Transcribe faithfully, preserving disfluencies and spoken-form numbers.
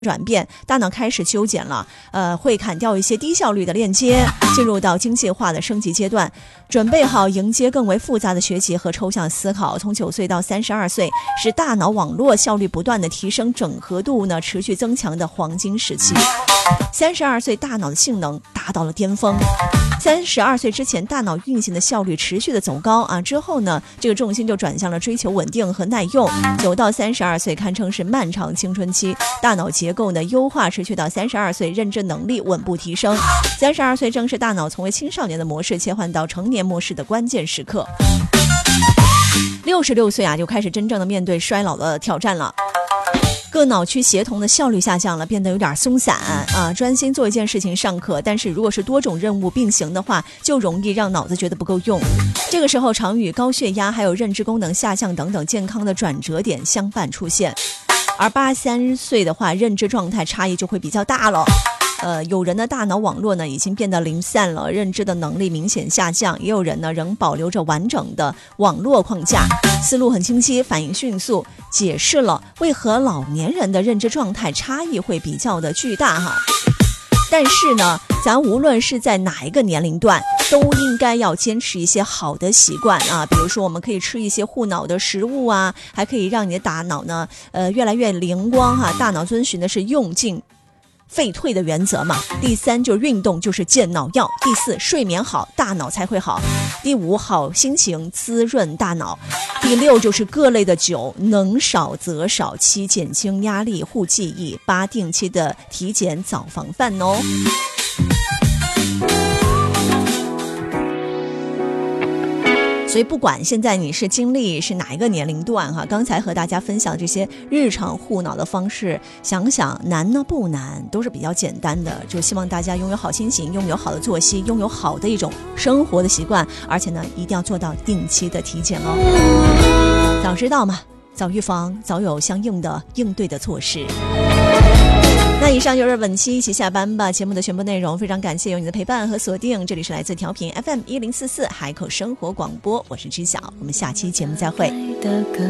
转变，大脑开始修剪了，呃，会砍掉一些低效率的链接，进入到精细化的升级阶段，准备好迎接更为复杂的学习和抽象思考。从九岁到三十二岁，是大脑网络效率不断的提升、整合度呢持续增强的黄金时期。三十二岁，大脑的性能达到了巅峰。三十二岁之前，大脑运行的效率持续的走高啊，之后呢，这个重心就转向了追求稳定和耐用。九到三十二岁堪称是漫长青春期，大脑结构呢优化持续到三十二岁，认知能力稳步提升。三十二岁正是大脑从为青少年的模式切换到成年模式的关键时刻。六十六岁啊，就开始真正的面对衰老的挑战了。各脑区协同的效率下降了，变得有点松散啊，专心做一件事情尚可，但是如果是多种任务并行的话，就容易让脑子觉得不够用。这个时候常与高血压还有认知功能下降等等健康的转折点相伴出现。而八三岁的话，认知状态差异就会比较大了。呃，有人的大脑网络呢已经变得零散了，认知的能力明显下降；也有人呢仍保留着完整的网络框架，思路很清晰，反应迅速，解释了为何老年人的认知状态差异会比较的巨大哈。但是呢，咱无论是在哪一个年龄段，都应该要坚持一些好的习惯啊，比如说我们可以吃一些护脑的食物啊，还可以让你的大脑呢，呃，越来越灵光哈。大脑遵循的是用进废退的原则嘛。第三就是运动就是健脑药。第四，睡眠好，大脑才会好。第五，好心情滋润大脑。第六就是各类的酒能少则少。七，减轻压力护记忆。八，定期的体检早防范哦。所以不管现在你是经历是哪一个年龄段哈，刚才和大家分享这些日常护脑的方式，想想难呢不难，都是比较简单的，就希望大家拥有好心情，拥有好的作息，拥有好的一种生活的习惯，而且呢一定要做到定期的体检哦。早知道嘛，早预防，早有相应的应对的措施。那以上就是本期一起下班吧节目的全部内容，非常感谢有你的陪伴和锁定，这里是来自调频 F M 一零四四海口生活广播，我是知晓，我们下期节目再会。